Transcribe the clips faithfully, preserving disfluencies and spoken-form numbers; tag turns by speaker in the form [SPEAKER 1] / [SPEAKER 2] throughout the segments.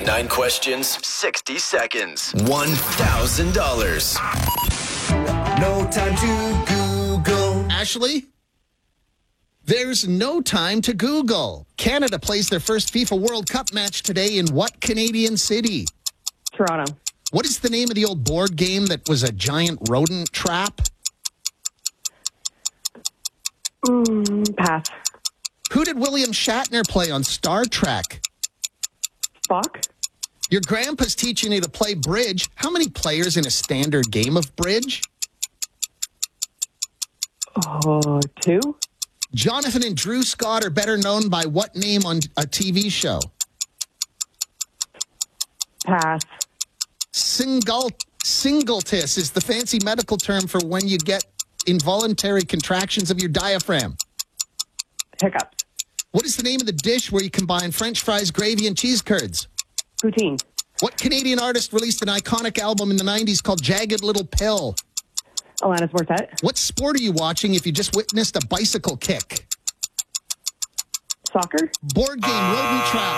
[SPEAKER 1] Nine questions, sixty seconds, one thousand dollars. No time to Google.
[SPEAKER 2] Ashley, there's no time to Google. Canada plays their first FIFA World Cup match today in what Canadian city?
[SPEAKER 3] Toronto.
[SPEAKER 2] What is the name of the old board game that was a giant rodent trap?
[SPEAKER 3] Mm, pass.
[SPEAKER 2] Who did William Shatner play on Star Trek?
[SPEAKER 3] Spock.
[SPEAKER 2] Your grandpa's teaching you to play bridge. How many players in a standard game of bridge?
[SPEAKER 3] Oh, two.
[SPEAKER 2] Jonathan and Drew Scott are better known by what name on a T V show?
[SPEAKER 3] Pass.
[SPEAKER 2] Single, singultus is the fancy medical term for when you get involuntary contractions of your diaphragm.
[SPEAKER 3] Hiccups.
[SPEAKER 2] What is the name of the dish where you combine French fries, gravy, and cheese curds?
[SPEAKER 3] Poutine.
[SPEAKER 2] What Canadian artist released an iconic album in the nineties called Jagged Little Pill?
[SPEAKER 3] Alanis Morissette.
[SPEAKER 2] What sport are you watching if you just witnessed a bicycle kick?
[SPEAKER 3] Soccer.
[SPEAKER 2] Board game, rodent trap.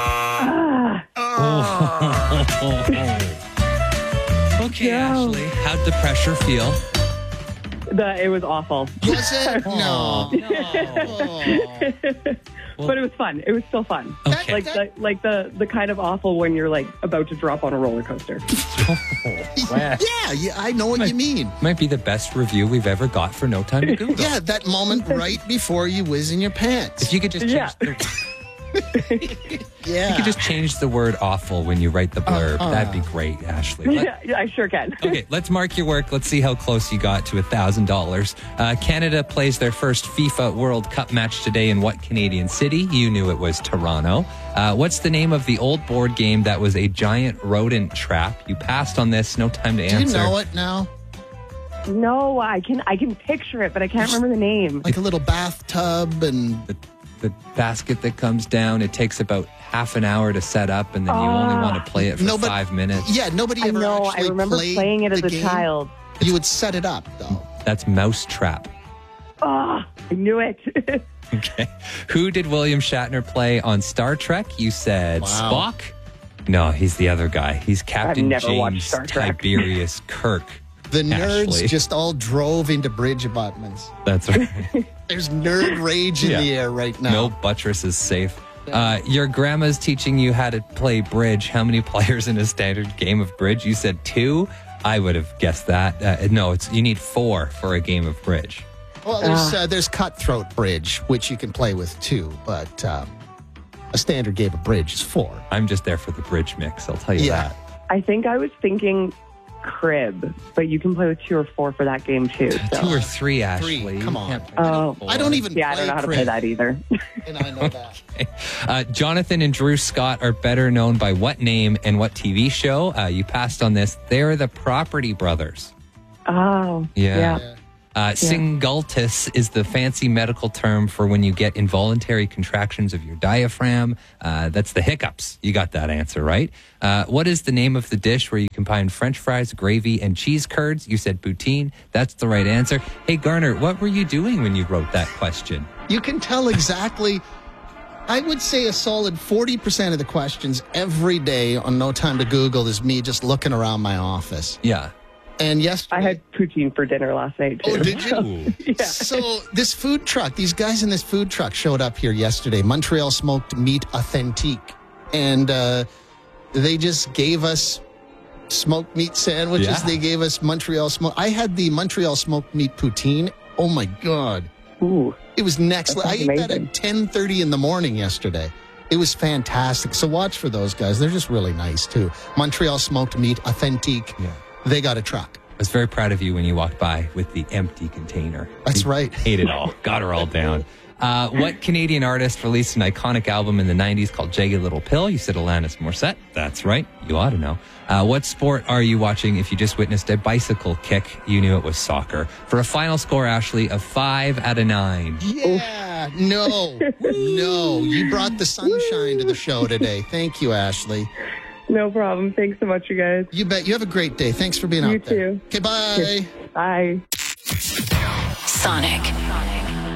[SPEAKER 3] Ah.
[SPEAKER 4] Okay,
[SPEAKER 3] No.
[SPEAKER 4] Ashley, how'd the pressure feel?
[SPEAKER 3] The, it was awful.
[SPEAKER 2] Was it? No.
[SPEAKER 4] No.
[SPEAKER 3] But it was fun. It was still fun.
[SPEAKER 4] Okay.
[SPEAKER 3] Like the like the the kind of awful when you're like about to drop on a roller coaster.
[SPEAKER 2] Yeah, yeah, I know what you mean.
[SPEAKER 4] Might be the best review we've ever got for No Time to Google.
[SPEAKER 2] Yeah, that moment right before you whiz in your pants.
[SPEAKER 4] If you could just change
[SPEAKER 3] Yeah.
[SPEAKER 4] the,
[SPEAKER 2] Yeah.
[SPEAKER 4] you could just change the word awful when you write the blurb.
[SPEAKER 2] Uh-uh.
[SPEAKER 4] That'd be great, Ashley. Let-
[SPEAKER 3] Yeah, yeah, I sure can.
[SPEAKER 4] Okay, let's mark your work. Let's see how close you got to one thousand dollars. Uh, Canada plays their first FIFA World Cup match today in what Canadian city? You knew it was Toronto. Uh, what's the name of the old board game that was a giant rodent trap? You passed on this. No time to
[SPEAKER 2] Do
[SPEAKER 4] answer.
[SPEAKER 2] you know it now?
[SPEAKER 3] No, I can I can picture it, but I can't remember the name.
[SPEAKER 2] Like a little bathtub and...
[SPEAKER 4] The, the basket that comes down, it takes about half an hour to set up, and then you only
[SPEAKER 3] Ah.
[SPEAKER 4] want to play it for
[SPEAKER 2] No, but-
[SPEAKER 4] five minutes.
[SPEAKER 2] Yeah, nobody
[SPEAKER 3] I
[SPEAKER 2] ever
[SPEAKER 3] know. I
[SPEAKER 2] actually
[SPEAKER 3] remember
[SPEAKER 2] played
[SPEAKER 3] playing it as
[SPEAKER 2] the
[SPEAKER 3] a
[SPEAKER 2] game.
[SPEAKER 3] child.
[SPEAKER 2] You would set it up, though.
[SPEAKER 4] That's Mousetrap.
[SPEAKER 3] Oh, I knew it.
[SPEAKER 4] Okay. Who did William Shatner play on Star Trek? You said
[SPEAKER 2] Wow.
[SPEAKER 4] Spock? No, he's the other guy. He's Captain
[SPEAKER 3] never watched
[SPEAKER 4] James
[SPEAKER 3] Star Trek.
[SPEAKER 4] Tiberius Kirk.
[SPEAKER 2] The nerds
[SPEAKER 4] Ashley.
[SPEAKER 2] just all drove into bridge abutments.
[SPEAKER 4] That's right.
[SPEAKER 2] There's nerd rage in
[SPEAKER 4] Yeah.
[SPEAKER 2] the air right now.
[SPEAKER 4] No buttress is safe. Uh, your grandma's teaching you how to play bridge. How many players in a standard game of bridge? You said two. I would have guessed that. Uh, no, it's you need four for a game of bridge.
[SPEAKER 2] Well, there's uh, there's cutthroat bridge, which you can play with two, but um, a standard game of bridge is four.
[SPEAKER 4] I'm just there for the bridge mix. I'll tell you
[SPEAKER 2] Yeah.
[SPEAKER 4] that.
[SPEAKER 3] I think I was thinking crib, but you can play with two or four for that game too. So.
[SPEAKER 4] Two or three, Ashley.
[SPEAKER 2] Three,
[SPEAKER 4] You
[SPEAKER 2] come on.
[SPEAKER 4] can't play
[SPEAKER 3] Oh.
[SPEAKER 4] four.
[SPEAKER 2] I don't even
[SPEAKER 3] Yeah, I
[SPEAKER 2] play
[SPEAKER 3] don't know how to
[SPEAKER 2] crib,
[SPEAKER 3] play that either.
[SPEAKER 2] and I know that.
[SPEAKER 4] Uh, Jonathan and Drew Scott are better known by what name and what T V show? Uh, you passed on this. They're the Property Brothers.
[SPEAKER 3] Oh,
[SPEAKER 4] Yeah.
[SPEAKER 3] yeah.
[SPEAKER 4] Uh, Singultus is the fancy medical term for when you get involuntary contractions of your diaphragm. Uh, that's the hiccups. You got that answer right. Uh, what is the name of the dish where you combine French fries, gravy, and cheese curds? You said poutine. That's the right answer. Hey, Garner, what were you doing when you wrote that question?
[SPEAKER 2] You can tell exactly. I would say a solid forty percent of the questions every day on No Time to Google is me just looking around my office.
[SPEAKER 4] Yeah.
[SPEAKER 2] And yesterday,
[SPEAKER 3] I had poutine for dinner last night too.
[SPEAKER 2] Oh, did you?
[SPEAKER 4] Ooh.
[SPEAKER 3] Yeah.
[SPEAKER 2] So this food truck, these guys in this food truck showed up here yesterday, Montreal Smoked Meat Authentique. And uh, they just gave us smoked meat sandwiches.
[SPEAKER 4] Yeah.
[SPEAKER 2] They gave us Montreal smoked. I had the Montreal Smoked Meat Poutine. Oh, my God.
[SPEAKER 3] Ooh.
[SPEAKER 2] It was next
[SPEAKER 3] That
[SPEAKER 2] level. I
[SPEAKER 3] sounds
[SPEAKER 2] ate that
[SPEAKER 3] amazing.
[SPEAKER 2] at ten thirty in the morning yesterday. It was fantastic. So watch for those guys. They're just really nice, too. Montreal Smoked Meat Authentique.
[SPEAKER 4] Yeah.
[SPEAKER 2] They got a truck.
[SPEAKER 4] I was very proud of you when you walked by with the empty container.
[SPEAKER 2] That's
[SPEAKER 4] You
[SPEAKER 2] right.
[SPEAKER 4] Ate it all. Got her all down. Uh, what Canadian artist released an iconic album in the nineties called Jagged Little Pill? You said Alanis Morissette. That's right. You ought to know. Uh, what sport are you watching if you just witnessed a bicycle kick? You knew it was soccer. For a final score, Ashley, of five out of nine.
[SPEAKER 2] Yeah. No. No. You brought the sunshine to the show today. Thank you, Ashley.
[SPEAKER 3] No problem. Thanks so much, you guys.
[SPEAKER 2] You bet. You have a great day. Thanks for being
[SPEAKER 3] You
[SPEAKER 2] out there.
[SPEAKER 3] too.
[SPEAKER 2] Okay, bye.
[SPEAKER 3] Bye.
[SPEAKER 5] Sonic.